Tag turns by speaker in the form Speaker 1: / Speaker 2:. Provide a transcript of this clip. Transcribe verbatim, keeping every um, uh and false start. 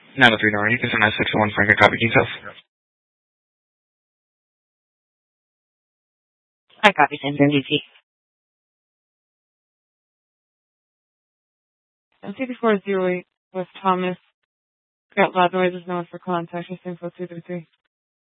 Speaker 1: nine oh three Norrie, this is nine six one Frank, copy details.
Speaker 2: I copy Sandra D T.
Speaker 3: And two four zero eight West Thomas. Got loud noises known for contact. Just info two three three.